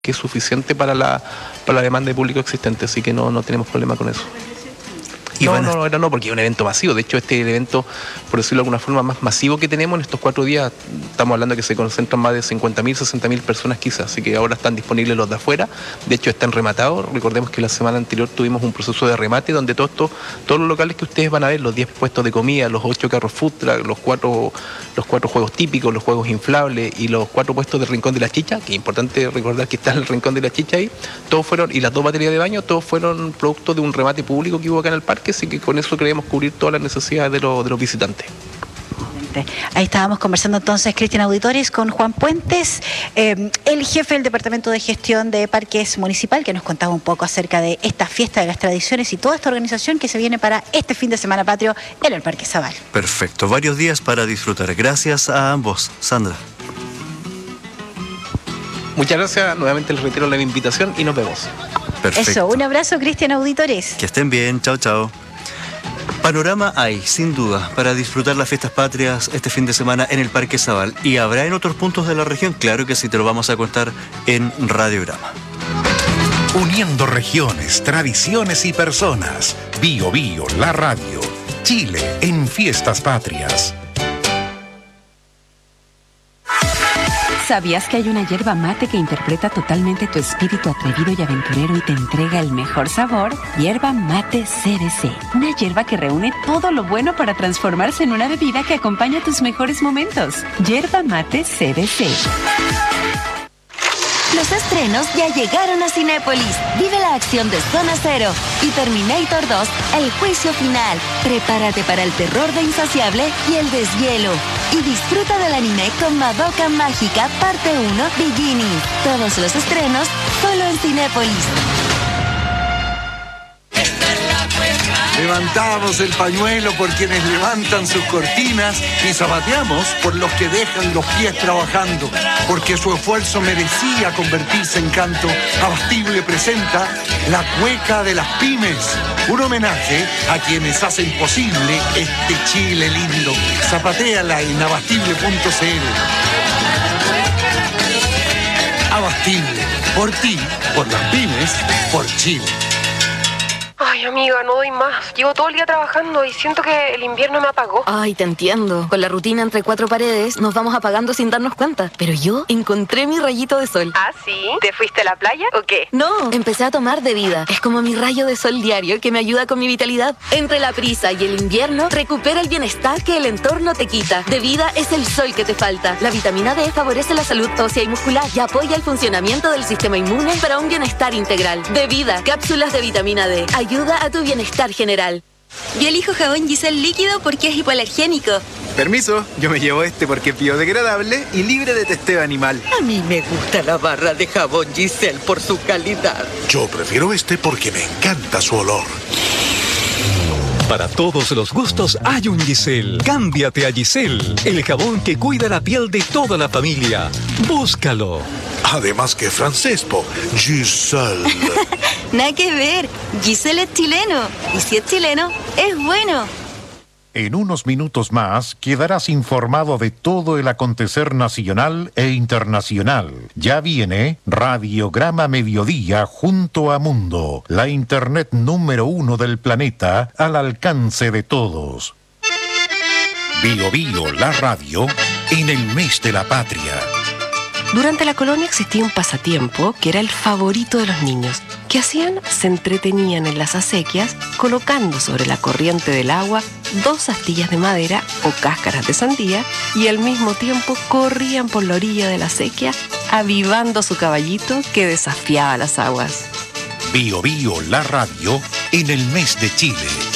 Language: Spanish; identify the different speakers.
Speaker 1: que es suficiente para la demanda de público existente, así que no tenemos problema con eso. No, porque es un evento masivo. De hecho, este es el evento, por decirlo de alguna forma, más masivo que tenemos en estos 4 días. Estamos hablando que se concentran más de 50.000, 60.000 personas quizás, así que ahora están disponibles los de afuera. De hecho, están rematados. Recordemos que la semana anterior tuvimos un proceso de remate donde todos los locales que ustedes van a ver, los 10 puestos de comida, los 8 carros food truck, los cuatro juegos típicos, los juegos inflables y los 4 puestos del Rincón de la Chicha, que es importante recordar que está el Rincón de la Chicha ahí, todos fueron, y las 2 baterías de baño, todos fueron producto de un remate público que hubo acá en el parque, así que con eso queremos cubrir todas las necesidades de los visitantes.
Speaker 2: Ahí estábamos conversando entonces, Cristian Auditores, con Juan Puentes, el jefe del Departamento de Gestión de Parques Municipal, que nos contaba un poco acerca de esta fiesta de las tradiciones y toda esta organización que se viene para este fin de semana patrio en el Parque Zabal.
Speaker 3: Perfecto, varios días para disfrutar. Gracias a ambos. Sandra.
Speaker 1: Muchas gracias, nuevamente les reitero la invitación y nos vemos.
Speaker 3: Perfecto.
Speaker 2: Eso, un abrazo, Cristian Auditores.
Speaker 3: Que estén bien, chao, chao. Panorama hay, sin duda, para disfrutar las fiestas patrias este fin de semana en el Parque Zabal. ¿Y habrá en otros puntos de la región? Claro que sí, te lo vamos a contar en Radiograma.
Speaker 4: Uniendo regiones, tradiciones y personas. Bio Bio, la radio. Chile en fiestas patrias.
Speaker 5: ¿Sabías que hay una yerba mate que interpreta totalmente tu espíritu atrevido y aventurero y te entrega el mejor sabor? Yerba mate CBC. Una yerba que reúne todo lo bueno para transformarse en una bebida que acompaña tus mejores momentos. Yerba mate CBC.
Speaker 6: Los estrenos ya llegaron a Cinépolis. Vive la acción de Zona Cero y Terminator 2, el juicio final. Prepárate para el terror de Insaciable y el deshielo. Y disfruta del anime con Madoka Mágica, parte 1, Beginning. Todos los estrenos solo en Cinépolis.
Speaker 7: Levantamos el pañuelo por quienes levantan sus cortinas y zapateamos por los que dejan los pies trabajando, porque su esfuerzo merecía convertirse en canto. Abastible presenta La Cueca de las Pymes, un homenaje a quienes hacen posible este Chile lindo. Zapatéala en abastible.cl. Abastible, por ti, por las pymes, por Chile.
Speaker 8: Ay, amiga, no doy más. Llevo todo el día trabajando y siento que el invierno me apagó.
Speaker 6: Ay, te entiendo. Con la rutina entre 4 paredes nos vamos apagando sin darnos cuenta. Pero yo encontré mi rayito de sol.
Speaker 8: ¿Ah, sí? ¿Te fuiste a la playa o qué?
Speaker 6: No, empecé a tomar de vida. Es como mi rayo de sol diario que me ayuda con mi vitalidad. Entre la prisa y el invierno, recupera el bienestar que el entorno te quita. De vida es el sol que te falta. La vitamina D favorece la salud ósea y muscular y apoya el funcionamiento del sistema inmune para un bienestar integral. De vida, cápsulas de vitamina D. Ayuda a tu bienestar general.
Speaker 9: Yo elijo jabón Giselle líquido porque es hipoalergénico.
Speaker 10: Permiso, yo me llevo este porque es biodegradable y libre de testeo animal.
Speaker 11: A mí me gusta la barra de jabón Giselle por su calidad.
Speaker 4: Yo prefiero este porque me encanta su olor.
Speaker 12: Para todos los gustos hay un Giselle. Cámbiate a Giselle, el jabón que cuida la piel de toda la familia. Búscalo.
Speaker 4: Además que francés, Giselle.
Speaker 9: Nada que ver, Giselle es chileno. Y si es chileno, es bueno.
Speaker 4: En unos minutos más quedarás informado de todo el acontecer nacional e internacional. Ya viene Radiograma Mediodía junto a Mundo, la internet número 1 del planeta al alcance de todos. Bio Bio, la radio, en el mes de la patria.
Speaker 13: Durante la colonia existía un pasatiempo que era el favorito de los niños. ¿Qué hacían? Se entretenían en las acequias colocando sobre la corriente del agua 2 astillas de madera o cáscaras de sandía y al mismo tiempo corrían por la orilla de la acequia avivando su caballito que desafiaba las aguas.
Speaker 4: Bio Bio, la radio, en el mes de Chile.